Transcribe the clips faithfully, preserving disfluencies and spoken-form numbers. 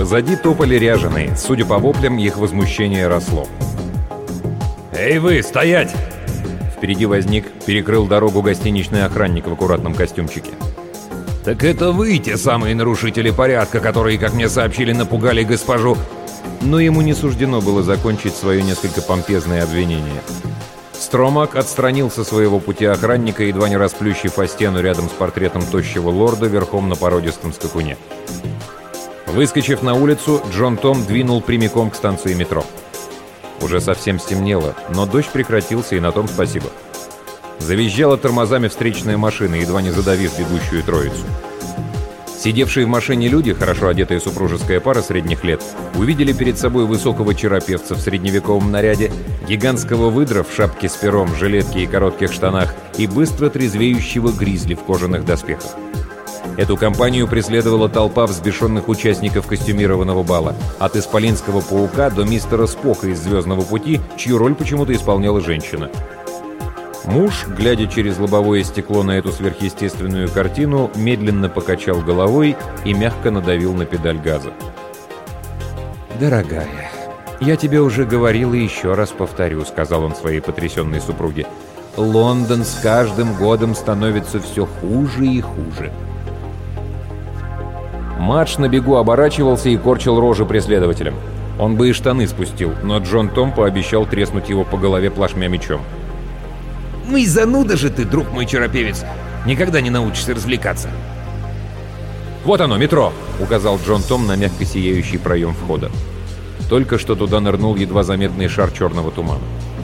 Позади топали ряженые. Судя по воплям, их возмущение росло. «Эй вы, стоять!» Впереди возник, перекрыл дорогу гостиничный охранник в аккуратном костюмчике. «Так это вы, те самые нарушители порядка, которые, как мне сообщили, напугали госпожу...» Но ему не суждено было закончить свое несколько помпезное обвинение. Стромак отстранил со своего пути охранника, едва не расплющив о стену рядом с портретом тощего лорда верхом на породистом скакуне. Выскочив на улицу, Джон Том двинул прямиком к станции метро. Уже совсем стемнело, но дождь прекратился, и на том спасибо. Завизжала тормозами встречная машина, едва не задавив бегущую троицу. Сидевшие в машине люди, хорошо одетая супружеская пара средних лет, увидели перед собой высокого черопевца в средневековом наряде, гигантского выдра в шапке с пером, жилетке и коротких штанах и быстро трезвеющего гризли в кожаных доспехах. Эту компанию преследовала толпа взбешенных участников костюмированного бала, от исполинского паука до мистера Спока из «Звездного пути», чью роль почему-то исполняла женщина. Муж, глядя через лобовое стекло на эту сверхъестественную картину, медленно покачал головой и мягко надавил на педаль газа. «Дорогая, я тебе уже говорил и еще раз повторю», — сказал он своей потрясенной супруге. «Лондон с каждым годом становится все хуже и хуже». Мадж на бегу оборачивался и корчил рожи преследователям. Он бы и штаны спустил, но Джон Том пообещал треснуть его по голове плашмя мечом. «Ну и зануда же ты, друг мой черопевец! Никогда не научишься развлекаться!» «Вот оно, метро!» — указал Джон Том на мягко сияющий проем входа. Только что туда нырнул едва заметный шар черного тумана.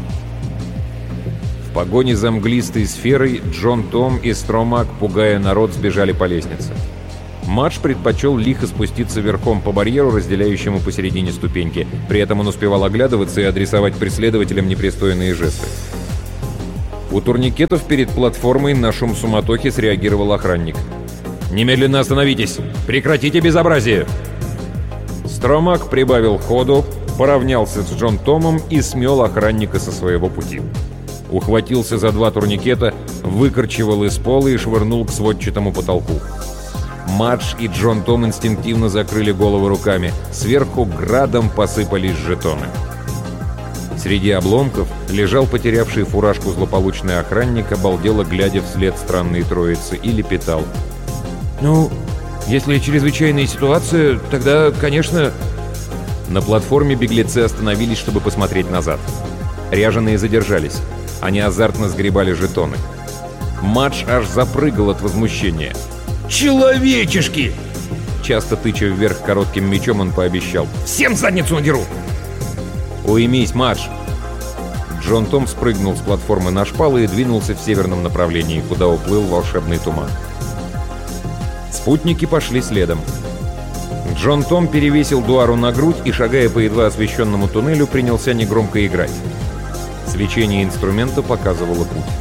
В погоне за мглистой сферой Джон Том и Стромак, пугая народ, сбежали по лестнице. Мадж предпочел лихо спуститься верхом по барьеру, разделяющему посередине ступеньки. При этом он успевал оглядываться и адресовать преследователям непристойные жесты. У турникетов перед платформой на шум суматохи среагировал охранник. «Немедленно остановитесь! Прекратите безобразие!» Стромак прибавил ходу, поравнялся с Джон Томом и смел охранника со своего пути. Ухватился за два турникета, выкорчевал из пола и швырнул к сводчатому потолку. Мадж и Джон Том инстинктивно закрыли головы руками. Сверху градом посыпались жетоны. Среди обломков лежал потерявший фуражку злополучный охранник, обалдело глядя вслед странной троицы, и лепетал. «Ну, если чрезвычайная ситуация, тогда, конечно...» На платформе беглецы остановились, чтобы посмотреть назад. Ряженые задержались. Они азартно сгребали жетоны. Мадж аж запрыгал от возмущения. «Человечешки!» Часто тыча вверх коротким мечом, он пообещал. «Всем задницу надеру!» «Уймись, Мадж!» Джон Том спрыгнул с платформы на шпалы и двинулся в северном направлении, куда уплыл волшебный туман. Спутники пошли следом. Джон Том перевесил Дуару на грудь и, шагая по едва освещенному туннелю, принялся негромко играть. Свечение инструмента показывало путь.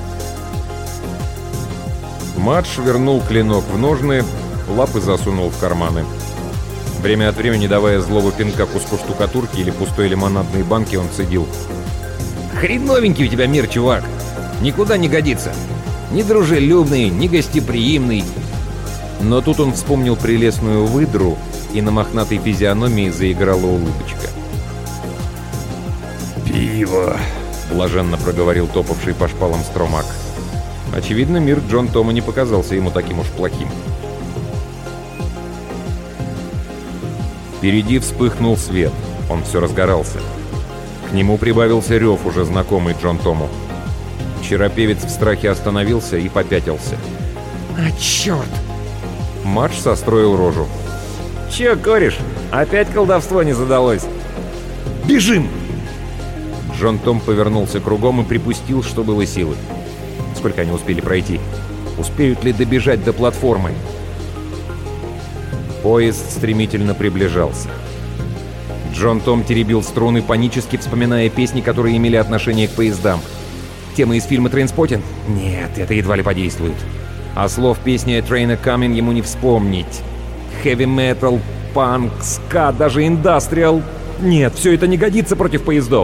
Мадж вернул клинок в ножны, лапы засунул в карманы. Время от времени, давая злого пинка куску штукатурки или пустой лимонадной банки, он цедил. «Хреновенький у тебя мир, чувак! Никуда не годится! Ни дружелюбный, ни гостеприимный!» Но тут он вспомнил прелестную выдру, и на мохнатой физиономии заиграла улыбочка. «Пиво!» — блаженно проговорил топавший по шпалам Стромак. Очевидно, мир Джон Тома не показался ему таким уж плохим. Впереди вспыхнул свет. Он все разгорался. К нему прибавился рев, уже знакомый Джон Тому. Черопевец в страхе остановился и попятился. «А, черт!» Мадж состроил рожу. «Че, кореш, опять колдовство не задалось?» «Бежим!» Джон Том повернулся кругом и припустил, что было силы. Сколько они успели пройти? Успеют ли добежать до платформы? Поезд стремительно приближался. Джон Том теребил струны, панически вспоминая песни, которые имели отношение к поездам. Тема из фильма «Трейнспоттинг»? Нет, это едва ли подействует. А слов песни «Train a-Coming» ему не вспомнить. Хэви-метал, панк, ска, даже индастриал. Нет, все это не годится против поездов.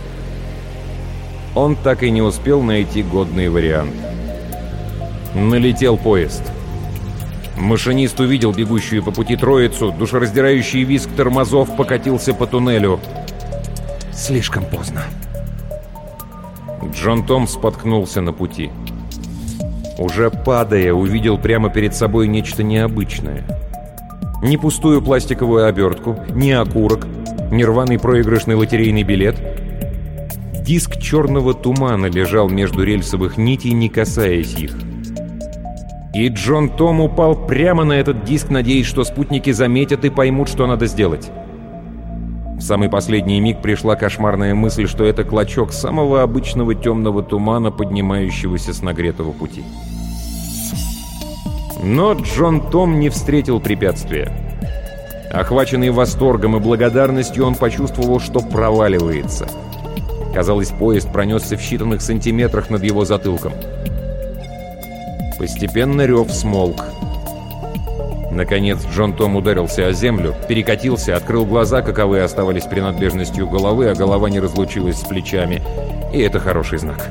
Он так и не успел найти годный вариант. Налетел поезд. Машинист увидел бегущую по пути троицу, душераздирающий визг тормозов покатился по туннелю. Слишком поздно. Джон Том споткнулся на пути. Уже падая, увидел прямо перед собой нечто необычное. Ни пустую пластиковую обертку, ни окурок, ни рваный проигрышный лотерейный билет. Диск черного тумана лежал между рельсовых нитей, не касаясь их. И Джон Том упал прямо на этот диск, надеясь, что спутники заметят и поймут, что надо сделать. В самый последний миг пришла кошмарная мысль, что это клочок самого обычного темного тумана, поднимающегося с нагретого пути. Но Джон Том не встретил препятствия. Охваченный восторгом и благодарностью, он почувствовал, что проваливается. Казалось, поезд пронесся в считанных сантиметрах над его затылком. Постепенно рев смолк. Наконец Джон Том ударился о землю, перекатился, открыл глаза, каковы оставались принадлежностью головы, а голова не разлучилась с плечами. И это хороший знак.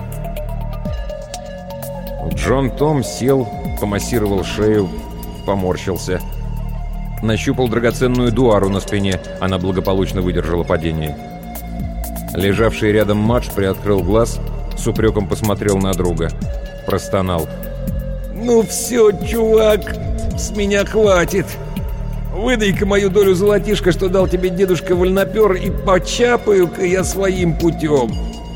Джон Том сел, помассировал шею, поморщился. Нащупал драгоценную дуару на спине, она благополучно выдержала падение. Лежавший рядом Мадж приоткрыл глаз, с упреком посмотрел на друга. Простонал. «Ну все, чувак, с меня хватит. Выдай-ка мою долю золотишка, что дал тебе дедушка вольнопер, и почапаю-ка я своим путем».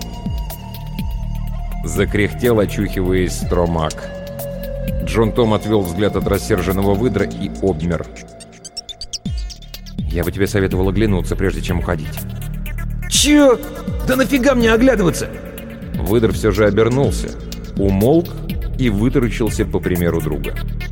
Закряхтел, очухиваясь, Стромак. Джон Том отвел взгляд от рассерженного выдра и обмер. «Я бы тебе советовал оглянуться, прежде чем уходить». «Чё? Да нафига мне оглядываться?» Выдр все же обернулся, умолк и вытаращился по примеру друга.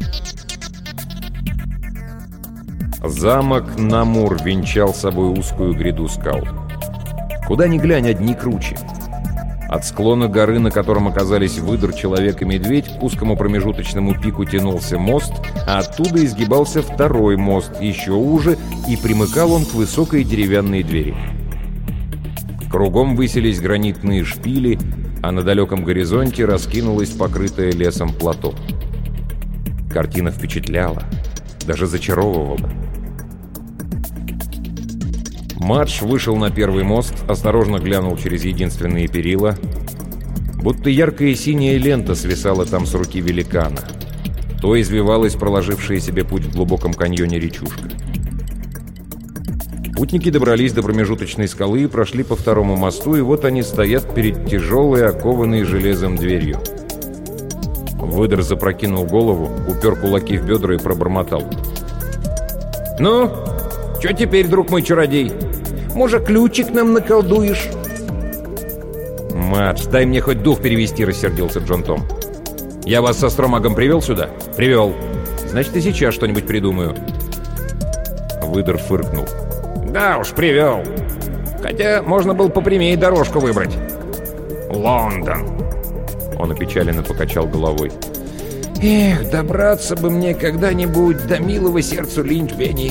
Замок Намур венчал собой узкую гряду скал. Куда ни глянь, одни круче. От склона горы, на котором оказались выдр, человек и медведь, к узкому промежуточному пику тянулся мост, а оттуда изгибался второй мост, еще уже, и примыкал он к высокой деревянной двери. Кругом высились гранитные шпили, а на далеком горизонте раскинулось покрытое лесом плато. Картина впечатляла, даже зачаровывала. Мадж вышел на первый мост, осторожно глянул через единственные перила. Будто яркая синяя лента свисала там с руки великана. То извивалась проложившая себе путь в глубоком каньоне речушка. Путники добрались до промежуточной скалы и прошли по второму мосту, и вот они стоят перед тяжелой, окованной железом дверью. Выдр запрокинул голову, упер кулаки в бедра и пробормотал. «Ну, что теперь, друг мой чародей? Может, ключик нам наколдуешь?» «Мадж, дай мне хоть дух перевести», — рассердился Джон Том. «Я вас со Стромагом привел сюда?» «Привел. Значит, и сейчас что-нибудь придумаю». Выдр фыркнул. «Да уж, привел. Хотя можно было попрямее дорожку выбрать. Лондон!» Он опечаленно покачал головой. «Эх, добраться бы мне когда-нибудь до милого сердцу Линчбенни!»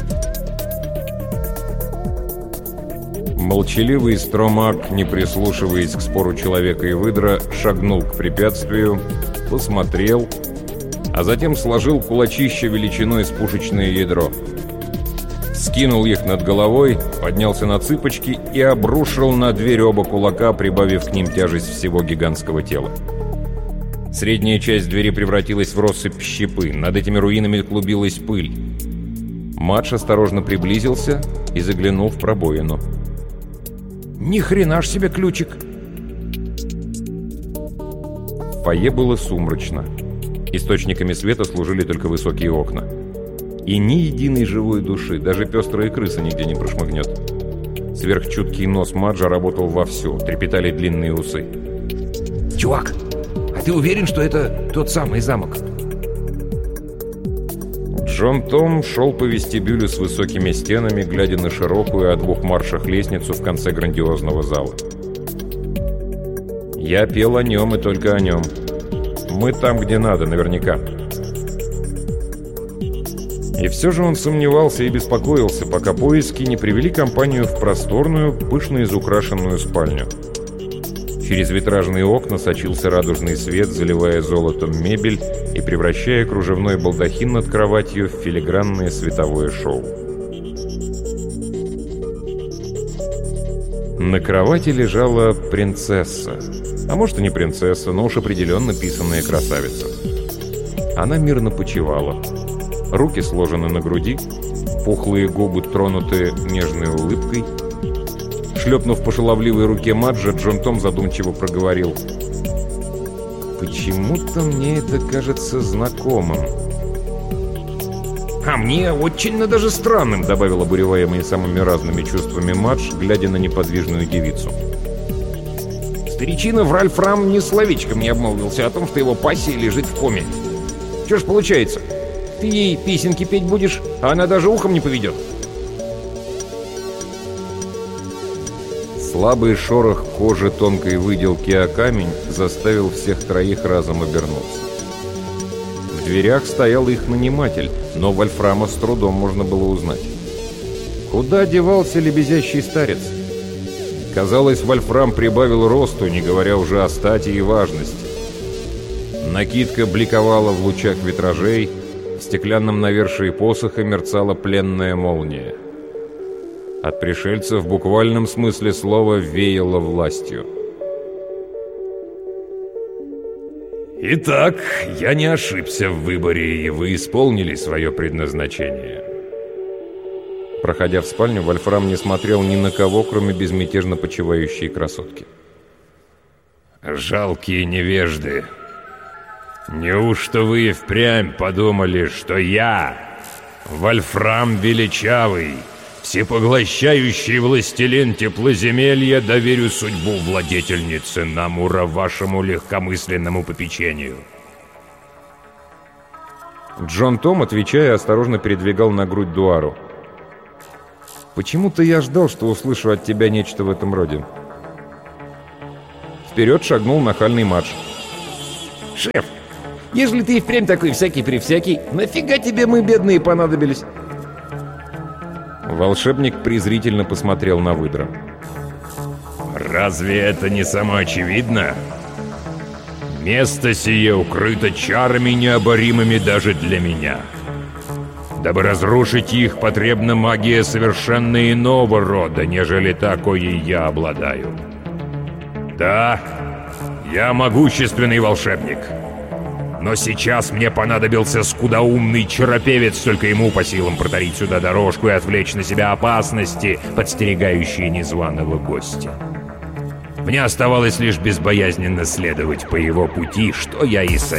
Молчаливый Стромак, не прислушиваясь к спору человека и выдра, шагнул к препятствию, посмотрел, а затем сложил кулачище величиной с пушечное ядро. Скинул их над головой, поднялся на цыпочки и обрушил на дверь оба кулака, прибавив к ним тяжесть всего гигантского тела. Средняя часть двери превратилась в россыпь щепы, над этими руинами клубилась пыль. Мадж осторожно приблизился и заглянул в пробоину. «Ни хрена ж себе ключик!» В фойе было сумрачно. Источниками света служили только высокие окна. И ни единой живой души, даже пестрая крыса нигде не прошмыгнет. Сверхчуткий нос Маджа работал вовсю, трепетали длинные усы. «Чувак, а ты уверен, что это тот самый замок?» Джон Том шел по вестибюлю с высокими стенами, глядя на широкую о двух маршах лестницу в конце грандиозного зала. «Я пел о нем и только о нем. Мы там, где надо, наверняка». И все же он сомневался и беспокоился, пока поиски не привели компанию в просторную, пышно изукрашенную спальню. Через витражные окна сочился радужный свет, заливая золотом мебель и превращая кружевной балдахин над кроватью в филигранное световое шоу. На кровати лежала принцесса. А может и не принцесса, но уж определенно писанная красавица. Она мирно почивала. Руки сложены на груди, пухлые губы тронуты нежной улыбкой. Шлепнув по шаловливой руке Маджа, Джон Том задумчиво проговорил: «Почему-то мне это кажется знакомым». «А мне очень даже странным», — добавил обуреваемый самыми разными чувствами Мадж, глядя на неподвижную девицу. «Старичина Вальфрам ни словечком не обмолвился о том, что его пассия лежит в коме. Что ж получается? Ты ей песенки петь будешь, а она даже ухом не поведет». Слабый шорох кожи тонкой выделки о камень заставил всех троих разом обернуться. В дверях стоял их наниматель, но Вольфрама с трудом можно было узнать. Куда девался лебезящий старец? Казалось, Вольфрам прибавил росту, не говоря уже о стати и важности. Накидка бликовала в лучах витражей, в стеклянном навершии посоха мерцала пленная молния. От пришельца в буквальном смысле слова веяло властью. «Итак, я не ошибся в выборе, и вы исполнили свое предназначение». Проходя в спальню, Вольфрам не смотрел ни на кого, кроме безмятежно почивающей красотки. «Жалкие невежды! Неужто вы впрямь подумали, что я, Вольфрам Величавый, всепоглощающий властелин теплоземелья, доверю судьбу владетельницы Намура вашему легкомысленному попечению?» Джон Том, отвечая, осторожно передвигал на грудь Дуару. «Почему-то я ждал, что услышу от тебя нечто в этом роде». Вперед шагнул нахальный Мадж. «Шеф, ежели ты и впрямь такой всякий-превсякий, нафига тебе мы, бедные, понадобились?» Волшебник презрительно посмотрел на выдра. «Разве это не самоочевидно? Место сие укрыто чарами необоримыми даже для меня. Дабы разрушить их, потребна магия совершенно иного рода, нежели та, коей я обладаю. Да, я могущественный волшебник, но сейчас мне понадобился скудоумный чаропевец, только ему по силам протарить сюда дорожку и отвлечь на себя опасности, подстерегающие незваного гостя. Мне оставалось лишь безбоязненно следовать по его пути, что я и совершил.